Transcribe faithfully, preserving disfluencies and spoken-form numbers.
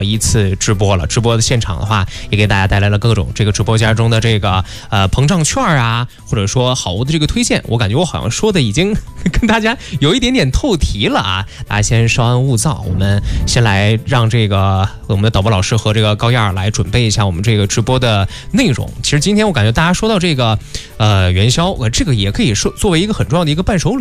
一次直播了，直播的现场的话，也给大家带来了各种这个直播间中的这个呃膨胀券啊，或者说好物的这个推荐。我感觉我好像说的已经跟大家有一点点透题了啊，大家先稍安勿躁，我们先来让这个我们的导播老师和这个高燕来准备一下我们这个直播的内容。其实今天我感觉大家说到这个呃元宵，呃这个也可以说作为一个很重要的一个伴手礼。